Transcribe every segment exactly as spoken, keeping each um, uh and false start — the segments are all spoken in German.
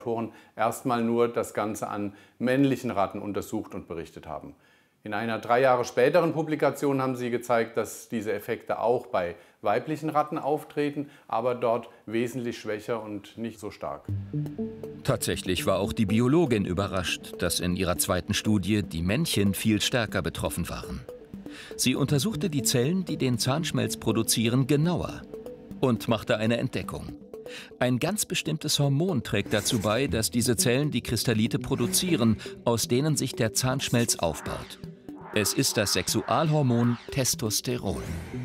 Erstmal nur das Ganze an männlichen Ratten untersucht und berichtet haben. In einer drei Jahre späteren Publikation haben sie gezeigt, dass diese Effekte auch bei weiblichen Ratten auftreten, aber dort wesentlich schwächer und nicht so stark. Tatsächlich war auch die Biologin überrascht, dass in ihrer zweiten Studie die Männchen viel stärker betroffen waren. Sie untersuchte die Zellen, die den Zahnschmelz produzieren, genauer und machte eine Entdeckung. Ein ganz bestimmtes Hormon trägt dazu bei, dass diese Zellen die Kristallite produzieren, aus denen sich der Zahnschmelz aufbaut. Es ist das Sexualhormon Testosteron.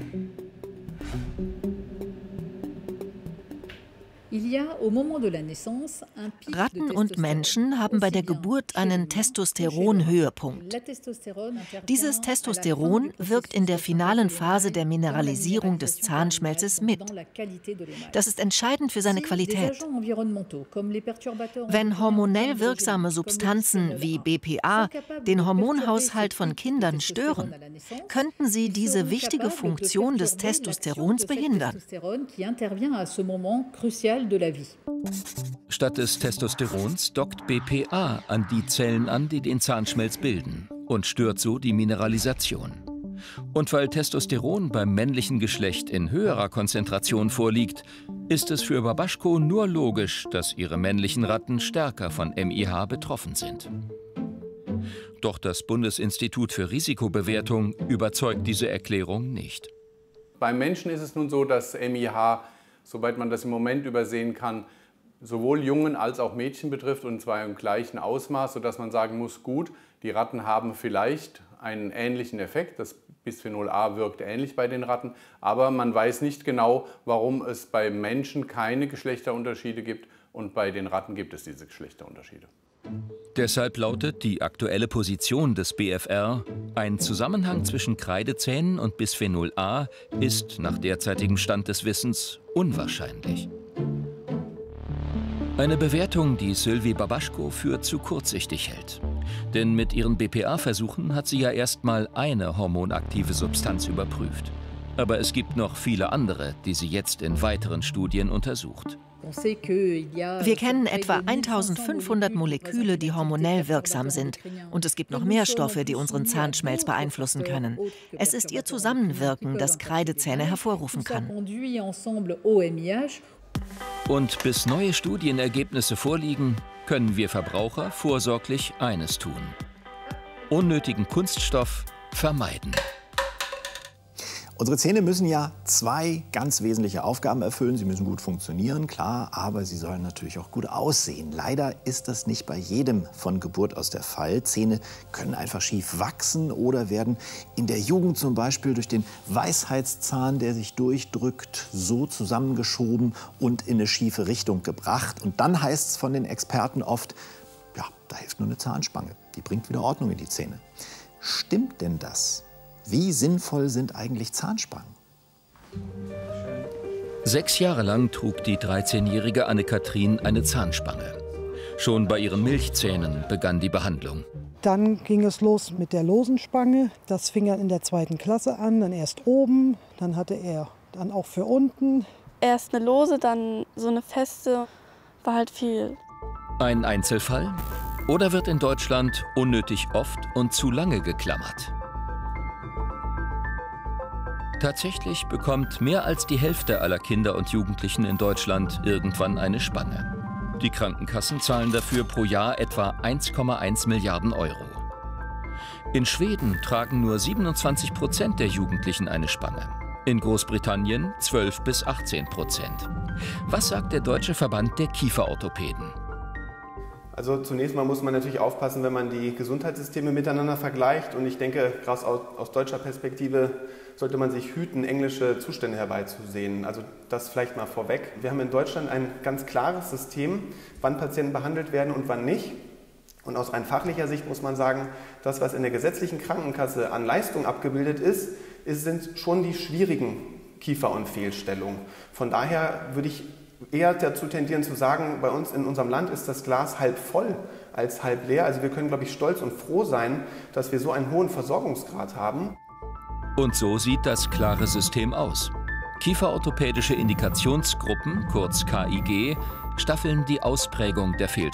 Ratten und Menschen haben bei der Geburt einen Testosteronhöhepunkt. Dieses Testosteron wirkt in der finalen Phase der Mineralisierung des Zahnschmelzes mit. Das ist entscheidend für seine Qualität. Wenn hormonell wirksame Substanzen wie B P A den Hormonhaushalt von Kindern stören, könnten sie diese wichtige Funktion des Testosterons behindern. Statt des Testosterons dockt B P A an die Zellen an, die den Zahnschmelz bilden, und stört so die Mineralisation. Und weil Testosteron beim männlichen Geschlecht in höherer Konzentration vorliegt, ist es für Babaschko nur logisch, dass ihre männlichen Ratten stärker von M I H betroffen sind. Doch das Bundesinstitut für Risikobewertung überzeugt diese Erklärung nicht. Beim Menschen ist es nun so, dass M I H, soweit man das im Moment übersehen kann, sowohl Jungen als auch Mädchen betrifft, und zwar im gleichen Ausmaß, sodass man sagen muss, gut, die Ratten haben vielleicht einen ähnlichen Effekt, das Bisphenol A wirkt ähnlich bei den Ratten, aber man weiß nicht genau, warum es bei Menschen keine Geschlechterunterschiede gibt und bei den Ratten gibt es diese Geschlechterunterschiede. Deshalb lautet die aktuelle Position des B F R, ein Zusammenhang zwischen Kreidezähnen und Bisphenol A ist nach derzeitigem Stand des Wissens unwahrscheinlich. Eine Bewertung, die Sylvie Babaschko für zu kurzsichtig hält. Denn mit ihren B P A-Versuchen hat sie ja erstmal eine hormonaktive Substanz überprüft. Aber es gibt noch viele andere, die sie jetzt in weiteren Studien untersucht. Wir kennen etwa eintausendfünfhundert Moleküle, die hormonell wirksam sind. Und es gibt noch mehr Stoffe, die unseren Zahnschmelz beeinflussen können. Es ist ihr Zusammenwirken, das Kreidezähne hervorrufen kann. Und bis neue Studienergebnisse vorliegen, können wir Verbraucher vorsorglich eines tun: unnötigen Kunststoff vermeiden. Unsere Zähne müssen ja zwei ganz wesentliche Aufgaben erfüllen. Sie müssen gut funktionieren, klar, aber sie sollen natürlich auch gut aussehen. Leider ist das nicht bei jedem von Geburt aus der Fall. Zähne können einfach schief wachsen oder werden in der Jugend zum Beispiel durch den Weisheitszahn, der sich durchdrückt, so zusammengeschoben und in eine schiefe Richtung gebracht. Und dann heißt es von den Experten oft, ja, da hilft nur eine Zahnspange. Die bringt wieder Ordnung in die Zähne. Stimmt denn das? Wie sinnvoll sind eigentlich Zahnspangen? Sechs Jahre lang trug die dreizehnjährige Anne-Kathrin eine Zahnspange. Schon bei ihren Milchzähnen begann die Behandlung. Dann ging es los mit der losen Spange. Das fing er in der zweiten Klasse an, dann erst oben, dann hatte er dann auch für unten. Erst eine lose, dann so eine feste, war halt viel. Ein Einzelfall? Oder wird in Deutschland unnötig oft und zu lange geklammert? Tatsächlich bekommt mehr als die Hälfte aller Kinder und Jugendlichen in Deutschland irgendwann eine Spange. Die Krankenkassen zahlen dafür pro Jahr etwa eins Komma eins Milliarden Euro. In Schweden tragen nur siebenundzwanzig Prozent der Jugendlichen eine Spange. In Großbritannien zwölf bis achtzehn Prozent. Was sagt der Deutsche Verband der Kieferorthopäden? Also zunächst mal muss man natürlich aufpassen, wenn man die Gesundheitssysteme miteinander vergleicht. Und ich denke, gerade aus, aus deutscher Perspektive sollte man sich hüten, englische Zustände herbeizusehen. Also das vielleicht mal vorweg. Wir haben in Deutschland ein ganz klares System, wann Patienten behandelt werden und wann nicht. Und aus rein fachlicher Sicht muss man sagen, das, was in der gesetzlichen Krankenkasse an Leistung abgebildet ist, ist sind schon die schwierigen Kiefer- und Fehlstellungen. Von daher würde ich eher dazu tendieren zu sagen, bei uns in unserem Land ist das Glas halb voll als halb leer. Also wir können, glaube ich, stolz und froh sein, dass wir so einen hohen Versorgungsgrad haben. Und so sieht das klare System aus. Kieferorthopädische Indikationsgruppen, kurz K I G, staffeln die Ausprägung der Fehlstellungen.